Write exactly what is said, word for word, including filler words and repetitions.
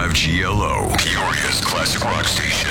five G L O, Peoria's classic rock station.